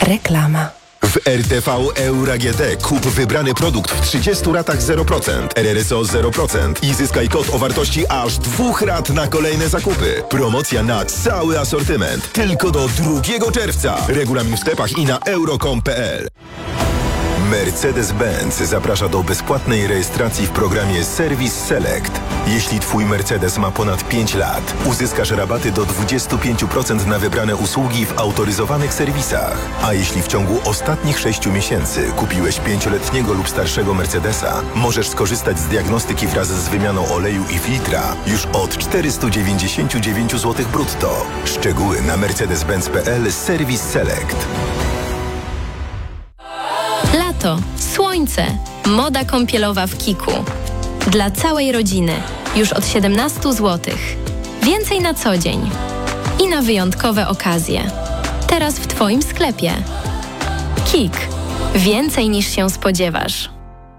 Reklama. W RTV Euro AGD kup wybrany produkt w 30 ratach 0%, RRSO 0% i zyskaj kod o wartości aż 2 rat na kolejne zakupy. Promocja na cały asortyment. Tylko do 2 czerwca. Regulamin w sklepach i na euro.com.pl. Mercedes-Benz zaprasza do bezpłatnej rejestracji w programie Service Select. Jeśli Twój Mercedes ma ponad 5 lat, uzyskasz rabaty do 25% na wybrane usługi w autoryzowanych serwisach. A jeśli w ciągu ostatnich 6 miesięcy kupiłeś 5-letniego lub starszego Mercedesa, możesz skorzystać z diagnostyki wraz z wymianą oleju i filtra już od 499 zł brutto. Szczegóły na mercedes-benz.pl Service Select. Lato, słońce, moda kąpielowa w Kiku. Dla całej rodziny, już od 17 zł. Więcej na co dzień i na wyjątkowe okazje. Teraz w Twoim sklepie. Kik. Więcej niż się spodziewasz.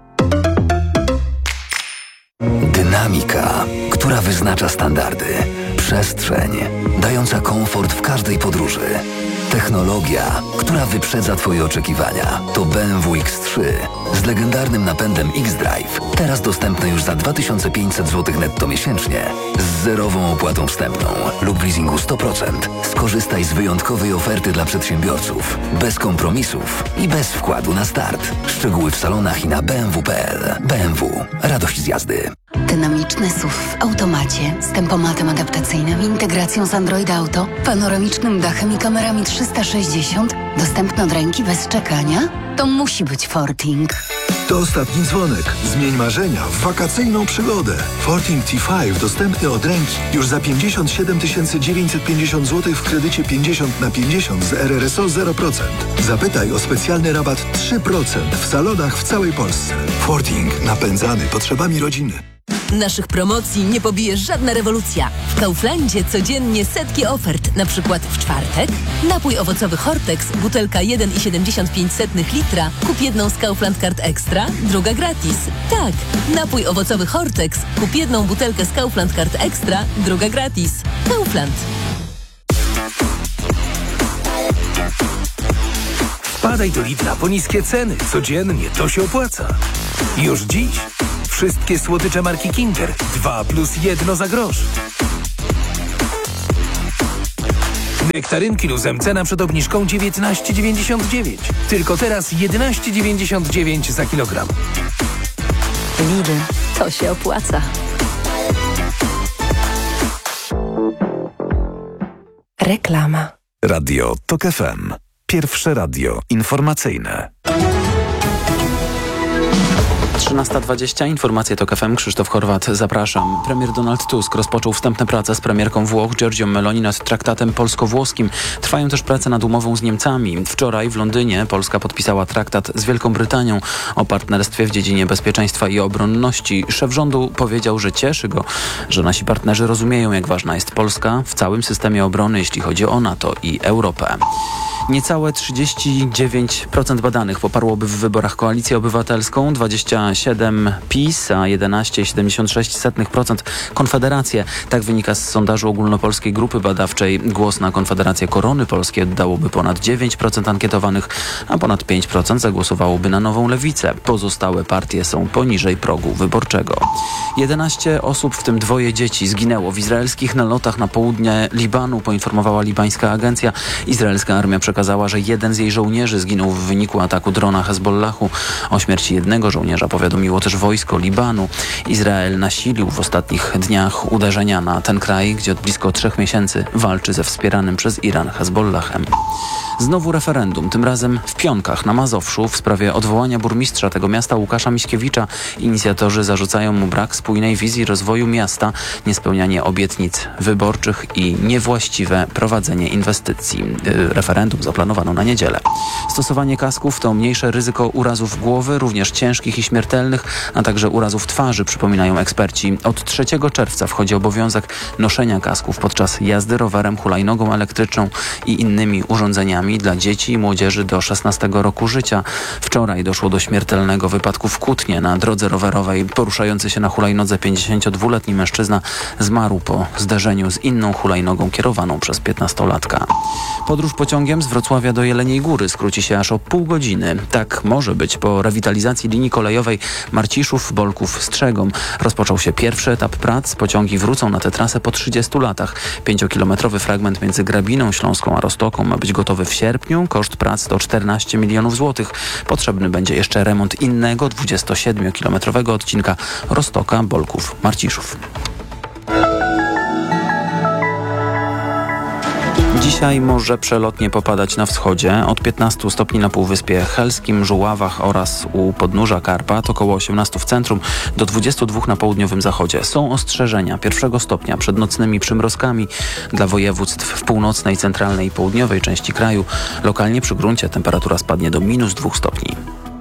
Dynamika, która wyznacza standardy. Przestrzeń, dająca komfort w każdej podróży. Technologia, która wyprzedza Twoje oczekiwania. To BMW X3 z legendarnym napędem X-Drive. Teraz dostępne już za 2500 zł netto miesięcznie. Z zerową opłatą wstępną lub w leasingu 100%. Skorzystaj z wyjątkowej oferty dla przedsiębiorców. Bez kompromisów i bez wkładu na start. Szczegóły w salonach i na bmw.pl. BMW. Radość z jazdy. Dynamiczny SUV w automacie z tempomatem adaptacyjnym, integracją z Android Auto, panoramicznym dachem i kamerami 360, dostępny od ręki bez czekania? To musi być Forting. To ostatni dzwonek. Zmień marzenia w wakacyjną przygodę. Forting T5 dostępny od ręki już za 57 950 zł w kredycie 50/50 z RRSO 0%. Zapytaj o specjalny rabat 3% w salonach w całej Polsce. Forting. Napędzany potrzebami rodziny. Naszych promocji nie pobije żadna rewolucja. W Kauflandzie codziennie setki ofert. Na przykład w czwartek napój owocowy Hortex, butelka 1,75 litra. Kup jedną z Kaufland Card Extra, druga gratis. Tak, napój owocowy Hortex. Kup jedną butelkę z Kaufland Card Extra, druga gratis. Kaufland. Wpadaj do Lidla po niskie ceny. Codziennie to się opłaca. Już dziś wszystkie słodycze marki Kinder 2+1 za grosz. Nektarynki Luzem cena przed obniżką 19,99. Tylko teraz 11,99 za kilogram. Lidl, to się opłaca. Reklama. Radio TOK FM. Pierwsze radio informacyjne. 13:20. Informacje TOK FM. Krzysztof Horwat, zapraszam. Premier Donald Tusk rozpoczął wstępne prace z premierką Włoch Giorgią Meloni nad traktatem polsko-włoskim. Trwają też prace nad umową z Niemcami. Wczoraj w Londynie Polska podpisała traktat z Wielką Brytanią o partnerstwie w dziedzinie bezpieczeństwa i obronności. Szef rządu powiedział, że cieszy go, że nasi partnerzy rozumieją, jak ważna jest Polska w całym systemie obrony, jeśli chodzi o NATO i Europę. Niecałe 39% badanych poparłoby w wyborach Koalicję Obywatelską, 27% PiS, a 11,76% Konfederację. Tak wynika z sondażu ogólnopolskiej grupy badawczej. Głos na Konfederację Korony Polskiej oddałoby ponad 9% ankietowanych, a ponad 5% zagłosowałoby na Nową Lewicę. Pozostałe partie są poniżej progu wyborczego. 11 osób, w tym 2 dzieci, zginęło w izraelskich nalotach na południe Libanu, poinformowała libańska agencja. Izraelska armia przekazała, że jeden z jej żołnierzy zginął w wyniku ataku drona Hezbollahu. O śmierci jednego żołnierza powiadomiło też wojsko Libanu. Izrael nasilił w ostatnich dniach uderzenia na ten kraj, gdzie od blisko 3 miesięcy walczy ze wspieranym przez Iran Hezbollahem. Znowu referendum, tym razem w Pionkach na Mazowszu w sprawie odwołania burmistrza tego miasta Łukasza Miśkiewicza. Inicjatorzy zarzucają mu brak spójnej wizji rozwoju miasta, niespełnianie obietnic wyborczych i niewłaściwe prowadzenie inwestycji. Referendum zaplanowano na niedzielę. Stosowanie kasków to mniejsze ryzyko urazów głowy, również ciężkich i śmiertelnych, a także urazów twarzy, przypominają eksperci. Od 3 czerwca wchodzi obowiązek noszenia kasków podczas jazdy rowerem, hulajnogą elektryczną i innymi urządzeniami. zniemcami dla dzieci i młodzieży do 16 roku życia. Wczoraj doszło do śmiertelnego wypadku w Kutnie na drodze rowerowej. Poruszający się na hulajnodze 52-letni mężczyzna zmarł po zderzeniu z inną hulajnogą kierowaną przez 15-latka. Podróż pociągiem z Wrocławia do Jeleniej Góry skróci się aż o pół godziny. Tak może być po rewitalizacji linii kolejowej Marciszów-Bolków-Strzegom. Rozpoczął się pierwszy etap prac. Pociągi wrócą na tę trasę po 30 latach. 5-kilometrowy fragment między Grabiną Śląską a Roztoką ma być gotowy w sierpniu. Koszt prac to 14 milionów złotych. Potrzebny będzie jeszcze remont innego 27-kilometrowego odcinka Roztoka-Bolków-Marciszów. Dzisiaj może przelotnie popadać na wschodzie. Od 15 stopni na Półwyspie Helskim, Żuławach oraz u podnóża Karpat, około 18 w centrum, do 22 na południowym zachodzie. Są ostrzeżenia 1 stopnia przed nocnymi przymrozkami dla województw w północnej, centralnej i południowej części kraju. Lokalnie przy gruncie temperatura spadnie do -2 stopni.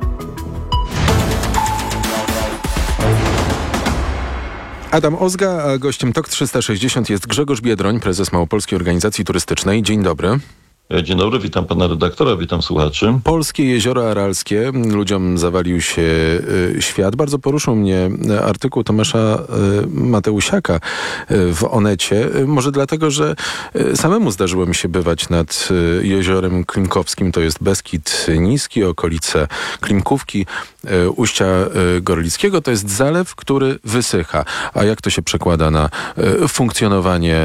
Adam Ozga, a gościem TOK 360 jest Grzegorz Biedroń, prezes Małopolskiej Organizacji Turystycznej. Dzień dobry. Dzień dobry, witam pana redaktora, witam słuchaczy. Polskie jezioro aralskie, ludziom zawalił się świat. Bardzo poruszył mnie artykuł Tomasza Mateusiaka w Onecie. Może dlatego, że samemu zdarzyło mi się bywać nad jeziorem Klimkowskim. To jest Beskid Niski, okolice Klimkówki, ujścia Gorlickiego. To jest zalew, który wysycha. A jak to się przekłada na funkcjonowanie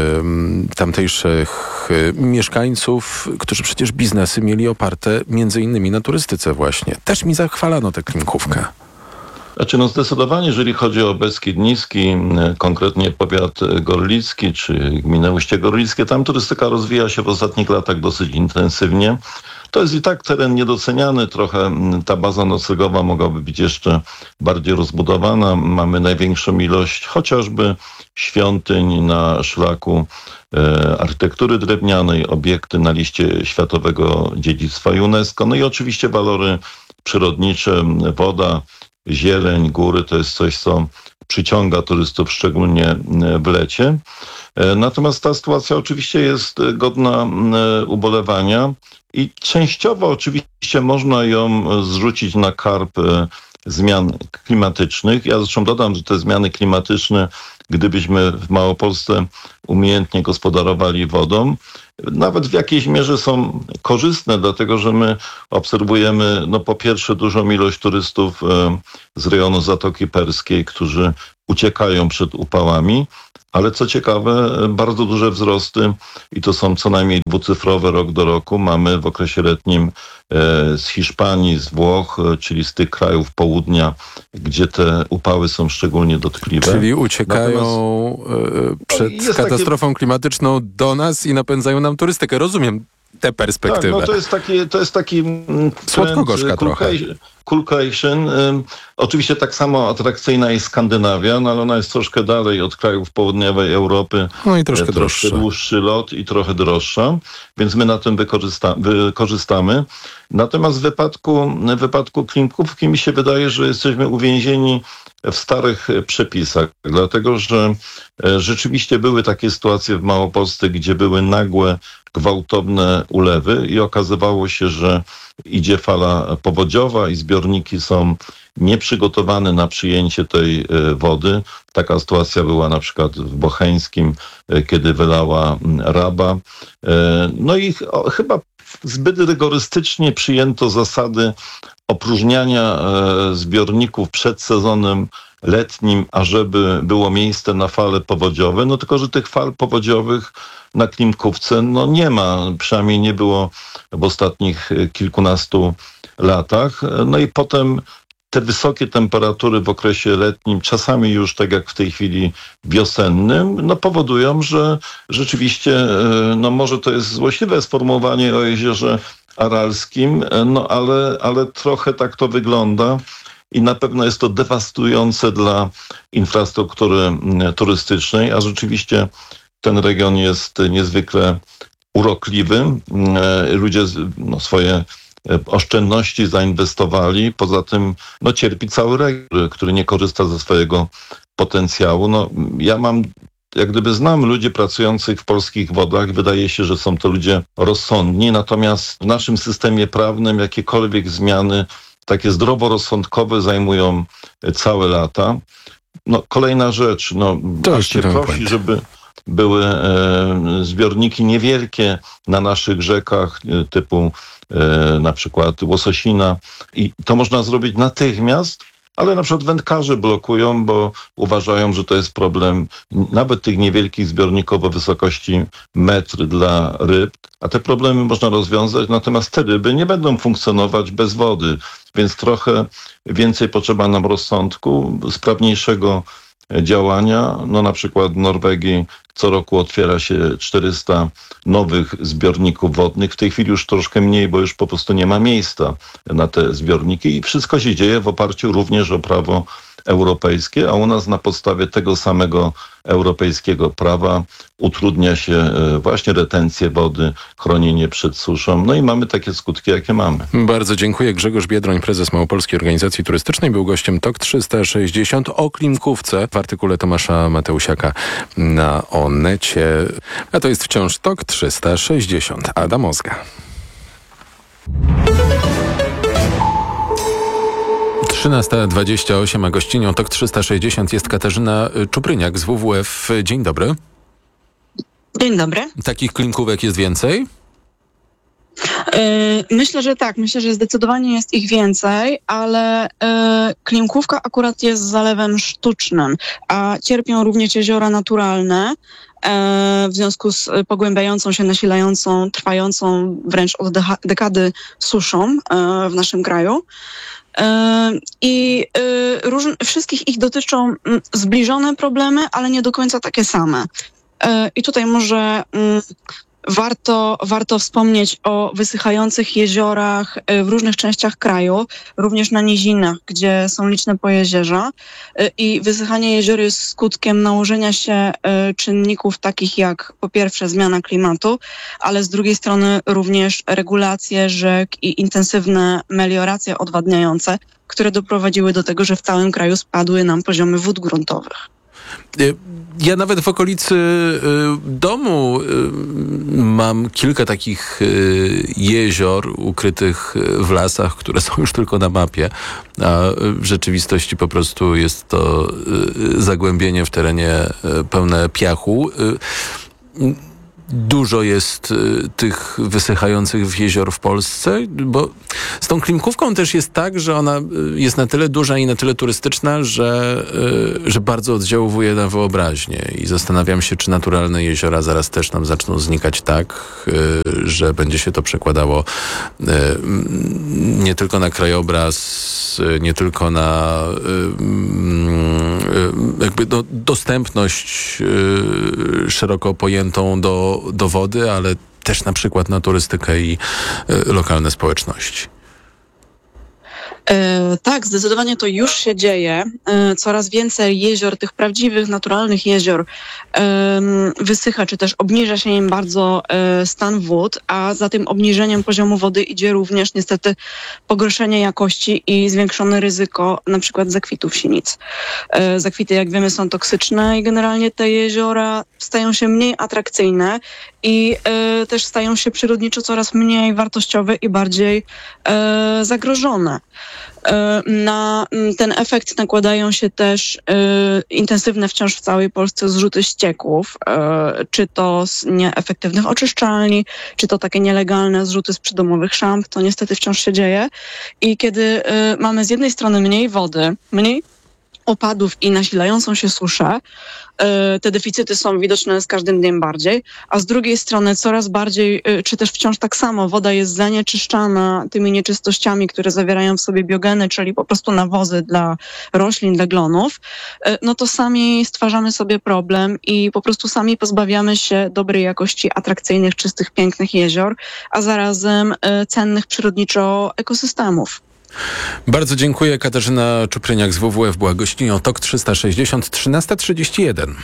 tamtejszych mieszkańców, którzy przecież biznesy mieli oparte między innymi na turystyce właśnie. Też mi zachwalano tę Klimkówkę. Znaczy, zdecydowanie, jeżeli chodzi o Beskid Niski, konkretnie powiat gorlicki czy gminę Ujście Gorlickie, tam turystyka rozwija się w ostatnich latach dosyć intensywnie. To jest i tak teren niedoceniany, trochę ta baza noclegowa mogłaby być jeszcze bardziej rozbudowana. Mamy największą ilość chociażby świątyń na szlaku architektury drewnianej, obiekty na liście Światowego Dziedzictwa UNESCO. No i oczywiście walory przyrodnicze, woda, zieleń, góry to jest coś, co przyciąga turystów, szczególnie w lecie. Natomiast ta sytuacja oczywiście jest godna ubolewania i częściowo oczywiście można ją zrzucić na karb zmian klimatycznych. Ja zresztą dodam, że te zmiany klimatyczne, gdybyśmy w Małopolsce umiejętnie gospodarowali wodą, nawet w jakiejś mierze są korzystne, dlatego że my obserwujemy po pierwsze dużą ilość turystów z rejonu Zatoki Perskiej, którzy uciekają przed upałami, ale co ciekawe, bardzo duże wzrosty i to są co najmniej dwucyfrowe rok do roku. Mamy w okresie letnim z Hiszpanii, z Włoch, czyli z tych krajów południa, gdzie te upały są szczególnie dotkliwe. Czyli uciekają przed katastrofą klimatyczną do nas i napędzają nam turystykę. Rozumiem tę perspektywę. Tak, to jest taki słodko-gorzka trochę. Coolcation. Oczywiście tak samo atrakcyjna jest Skandynawia, no ale ona jest troszkę dalej od krajów południowej Europy. No i troszkę dłuższy lot i trochę droższa, więc my na tym wykorzystamy. Natomiast w wypadku Klimkówki mi się wydaje, że jesteśmy uwięzieni w starych przepisach, dlatego że rzeczywiście były takie sytuacje w Małopolsce, gdzie były nagłe, gwałtowne ulewy i okazywało się, że idzie fala powodziowa i zbiorniki są nieprzygotowane na przyjęcie tej wody. Taka sytuacja była na przykład w Bocheńskim, kiedy wylała Raba. No i chyba zbyt rygorystycznie przyjęto zasady opróżniania zbiorników przed sezonem letnim, ażeby było miejsce na fale powodziowe. No tylko, że tych fal powodziowych na Klimkówce nie ma. Przynajmniej nie było w ostatnich kilkunastu latach. No i potem te wysokie temperatury w okresie letnim, czasami już tak jak w tej chwili wiosennym, powodują, że rzeczywiście, może to jest złośliwe sformułowanie o jeziorze aralskim, ale trochę tak to wygląda i na pewno jest to dewastujące dla infrastruktury turystycznej, a rzeczywiście ten region jest niezwykle urokliwy. Ludzie swoje oszczędności zainwestowali. Poza tym cierpi cały region, który nie korzysta ze swojego potencjału. Ja mam jak gdyby znam ludzi pracujących w polskich wodach. Wydaje się, że są to ludzie rozsądni, natomiast w naszym systemie prawnym jakiekolwiek zmiany takie zdroworozsądkowe zajmują całe lata. Kolejna rzecz, aż się prosi, żeby były zbiorniki niewielkie na naszych rzekach typu na przykład Łososina i to można zrobić natychmiast, ale na przykład wędkarze blokują, bo uważają, że to jest problem nawet tych niewielkich zbiorników o wysokości metr dla ryb, a te problemy można rozwiązać, natomiast te ryby nie będą funkcjonować bez wody, więc trochę więcej potrzeba nam rozsądku, sprawniejszego działania. Na przykład w Norwegii co roku otwiera się 400 nowych zbiorników wodnych. W tej chwili już troszkę mniej, bo już po prostu nie ma miejsca na te zbiorniki i wszystko się dzieje w oparciu również o prawo europejskie, a u nas na podstawie tego samego europejskiego prawa utrudnia się właśnie retencję wody, chronienie przed suszą. I mamy takie skutki, jakie mamy. Bardzo dziękuję. Grzegorz Biedroń, prezes Małopolskiej Organizacji Turystycznej, był gościem TOK 360 o Klimkówce w artykule Tomasza Mateusiaka na Onecie. A to jest wciąż TOK 360. Ada Mozga. 13:28, a gościnią TOK 360 jest Katarzyna Czupryniak z WWF. Dzień dobry. Dzień dobry. Takich klimkówek jest więcej? Myślę, że tak. Myślę, że zdecydowanie jest ich więcej, ale klimkówka akurat jest zalewem sztucznym, a cierpią również jeziora naturalne w związku z pogłębiającą się, nasilającą, trwającą wręcz od dekady suszą w naszym kraju. I wszystkich ich dotyczą zbliżone problemy, ale nie do końca takie same. I tutaj może warto wspomnieć o wysychających jeziorach w różnych częściach kraju, również na nizinach, gdzie są liczne pojezierza. I wysychanie jezior jest skutkiem nałożenia się czynników takich jak po pierwsze zmiana klimatu, ale z drugiej strony również regulacje rzek i intensywne melioracje odwadniające, które doprowadziły do tego, że w całym kraju spadły nam poziomy wód gruntowych. Ja nawet w okolicy domu mam kilka takich jezior ukrytych w lasach, które są już tylko na mapie, a w rzeczywistości po prostu jest to zagłębienie w terenie pełne piachu. Dużo jest tych wysychających jezior w Polsce, bo z tą klimkówką też jest tak, że ona jest na tyle duża i na tyle turystyczna, że bardzo oddziałuje na wyobraźnię i zastanawiam się, czy naturalne jeziora zaraz też nam zaczną znikać tak, że będzie się to przekładało nie tylko na krajobraz, nie tylko na jakby dostępność szeroko pojętą do wody, ale też na przykład na turystykę i lokalne społeczności. Tak, zdecydowanie to już się dzieje. Coraz więcej jezior, tych prawdziwych, naturalnych jezior wysycha, czy też obniża się im bardzo stan wód, a za tym obniżeniem poziomu wody idzie również niestety pogorszenie jakości i zwiększone ryzyko na przykład zakwitów sinic. Zakwity, jak wiemy, są toksyczne i generalnie te jeziora stają się mniej atrakcyjne i też stają się przyrodniczo coraz mniej wartościowe i bardziej zagrożone. Na ten efekt nakładają się też intensywne wciąż w całej Polsce zrzuty ścieków, czy to z nieefektywnych oczyszczalni, czy to takie nielegalne zrzuty z przydomowych szamp, to niestety wciąż się dzieje. I kiedy mamy z jednej strony mniej wody, mniej opadów i nasilającą się suszę, te deficyty są widoczne z każdym dniem bardziej, a z drugiej strony coraz bardziej, czy też wciąż tak samo, woda jest zanieczyszczana tymi nieczystościami, które zawierają w sobie biogeny, czyli po prostu nawozy dla roślin, dla glonów, no to sami stwarzamy sobie problem i po prostu sami pozbawiamy się dobrej jakości, atrakcyjnych, czystych, pięknych jezior, a zarazem cennych przyrodniczo ekosystemów. Bardzo dziękuję. Katarzyna Czupryniak z WWF była gościnią TOK 360, 13:31.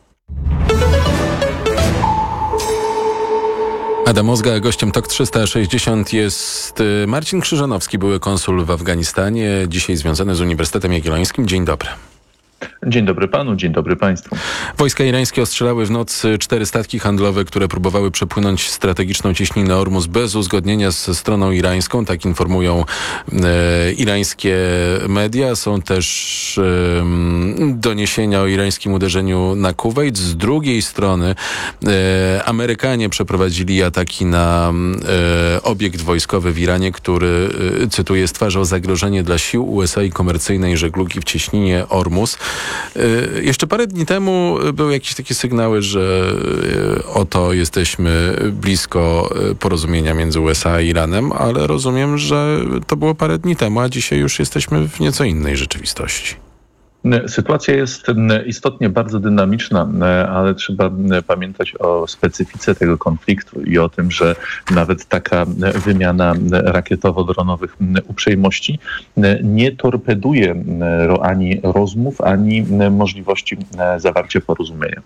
Ada Mozga, gościem TOK 360 jest Marcin Krzyżanowski, były konsul w Afganistanie, dzisiaj związany z Uniwersytetem Jagiellońskim. Dzień dobry. Dzień dobry panu, dzień dobry państwu. Wojska irańskie ostrzelały w nocy 4 statki handlowe, które próbowały przepłynąć strategiczną cieśninę Ormus bez uzgodnienia ze stroną irańską. Tak informują irańskie media. Są też doniesienia o irańskim uderzeniu na Kuwejt. Z drugiej strony Amerykanie przeprowadzili ataki na obiekt wojskowy w Iranie, który, cytuję, stwarzał zagrożenie dla sił USA i komercyjnej żeglugi w cieśninie Ormus. Jeszcze parę dni temu były jakieś takie sygnały, że oto jesteśmy blisko porozumienia między USA i Iranem, ale rozumiem, że to było parę dni temu, a dzisiaj już jesteśmy w nieco innej rzeczywistości. Sytuacja jest istotnie bardzo dynamiczna, ale trzeba pamiętać o specyfice tego konfliktu i o tym, że nawet taka wymiana rakietowo-dronowych uprzejmości nie torpeduje ani rozmów, ani możliwości zawarcia porozumienia.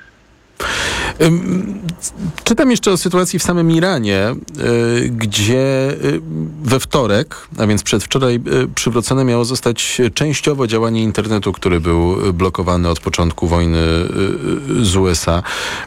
Czytam jeszcze o sytuacji w samym Iranie, gdzie we wtorek, a więc przedwczoraj, przywrócone miało zostać częściowo działanie internetu, który był blokowany od początku wojny z USA.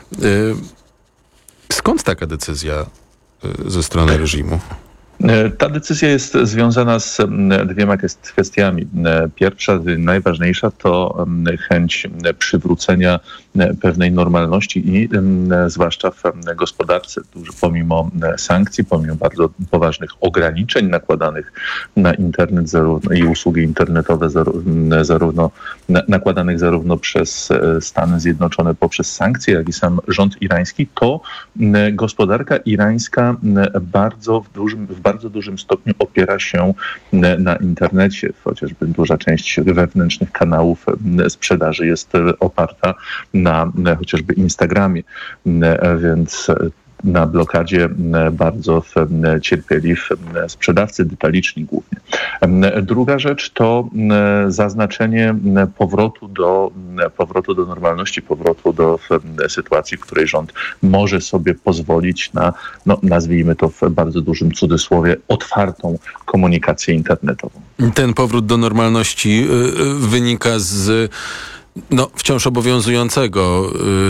Skąd taka decyzja ze strony reżimu? Ta decyzja jest związana z dwiema kwestiami. Pierwsza, najważniejsza, to chęć przywrócenia pewnej normalności i zwłaszcza w gospodarce. Pomimo sankcji, pomimo bardzo poważnych ograniczeń nakładanych na internet i usługi internetowe, nakładanych zarówno przez Stany Zjednoczone poprzez sankcje, jak i sam rząd irański, to gospodarka irańska w bardzo dużym stopniu opiera się na internecie. Chociażby duża część wewnętrznych kanałów sprzedaży jest oparta na chociażby Instagramie, więc na blokadzie bardzo cierpieli sprzedawcy detaliczni głównie. Druga rzecz to zaznaczenie powrotu do normalności, powrotu do sytuacji, w której rząd może sobie pozwolić na, nazwijmy to w bardzo dużym cudzysłowie, otwartą komunikację internetową. Ten powrót do normalności wynika z wciąż obowiązującego,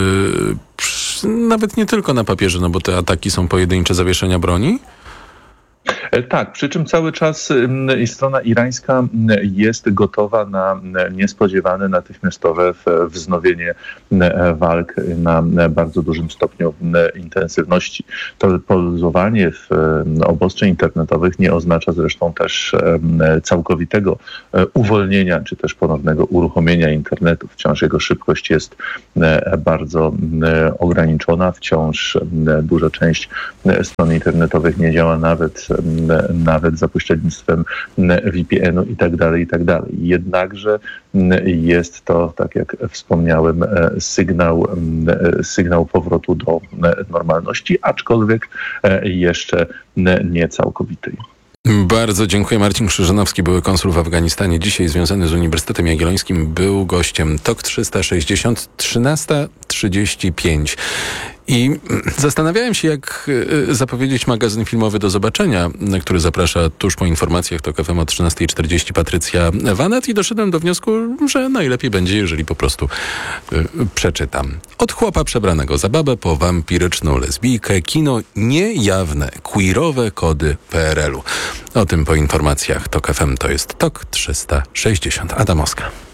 nawet nie tylko na papierze, bo te ataki są pojedyncze zawieszenia broni? Tak, przy czym cały czas strona irańska jest gotowa na niespodziewane, natychmiastowe wznowienie walk na bardzo dużym stopniu intensywności. To poluzowanie obostrzeń internetowych nie oznacza zresztą też całkowitego uwolnienia, czy też ponownego uruchomienia internetu. Wciąż jego szybkość jest bardzo ograniczona, wciąż duża część stron internetowych nie działa nawet za pośrednictwem VPN-u i tak dalej, i tak dalej. Jednakże jest to, tak jak wspomniałem, sygnał powrotu do normalności, aczkolwiek jeszcze nie całkowitej. Bardzo dziękuję. Marcin Krzyżanowski, były konsul w Afganistanie, dzisiaj związany z Uniwersytetem Jagiellońskim, był gościem TOK 360, 13:35. I zastanawiałem się, jak zapowiedzieć magazyn filmowy Do zobaczenia, który zaprasza tuż po informacjach TOK FM o 13:40 Patrycja Wanet, i doszedłem do wniosku, że najlepiej będzie, jeżeli po prostu przeczytam. Od chłopa przebranego za babę po wampiryczną lesbijkę, kino niejawne, queerowe kody PRL-u. O tym po informacjach TOK FM. To jest TOK 360. Adam Oskar.